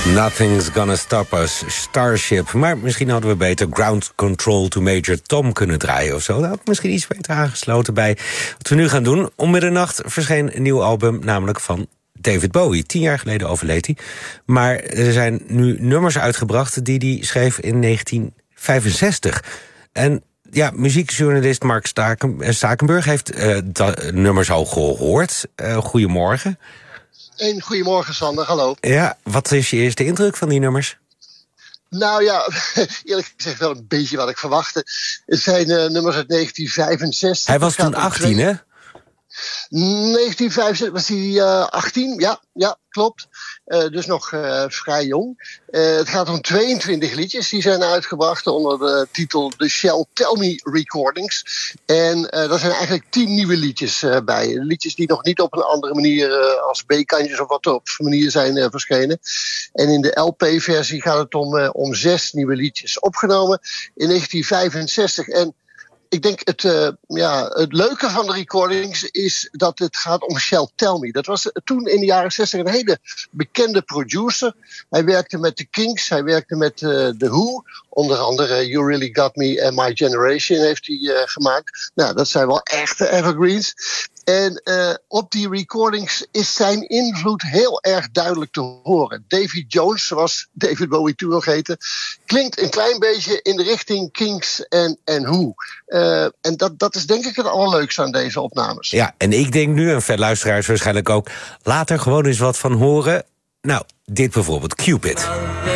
Nothing's gonna stop us, Starship. Maar misschien hadden we beter Ground Control to Major Tom kunnen draaien of zo. Dat had misschien iets beter aangesloten bij wat we nu gaan doen. Om middernacht verscheen een nieuw album, namelijk van David Bowie. 10 jaar geleden overleed hij. Maar er zijn nu nummers uitgebracht die hij schreef in 1965. En ja, muziekjournalist Mark Stakenburg heeft dat nummers al gehoord. Goedemorgen. Goedemorgen, Sander, hallo. Ja, wat is je eerste indruk van die nummers? Nou ja, eerlijk gezegd wel een beetje wat ik verwachtte. Het zijn nummers uit 1965. Hij was toen 18, hè? 1965 was hij 18, ja, klopt. Dus nog vrij jong. Het gaat om 22 liedjes. Die zijn uitgebracht onder de titel The Shall Tell Me Recordings. En daar zijn eigenlijk 10 nieuwe liedjes bij. Liedjes die nog niet op een andere manier als B-kantjes of wat op manier zijn verschenen. En in de LP-versie gaat het om 6 nieuwe liedjes. Opgenomen in 1965. En ik denk het leuke van de recordings is dat het gaat om Shall Tell Me. Dat was toen in de jaren 60 een hele bekende producer. Hij werkte met The Kinks, hij werkte met The Who. Onder andere You Really Got Me and My Generation heeft hij gemaakt. Nou, dat zijn wel echte evergreens. En op die recordings is zijn invloed heel erg duidelijk te horen. Davy Jones, zoals David Bowie toen nog heette, klinkt een klein beetje in de richting Kinks en Who. En dat is denk ik het allerleukste aan deze opnames. Ja, en ik denk nu, en veel luisteraars waarschijnlijk ook, laat er gewoon eens wat van horen. Nou, dit bijvoorbeeld, Cupid.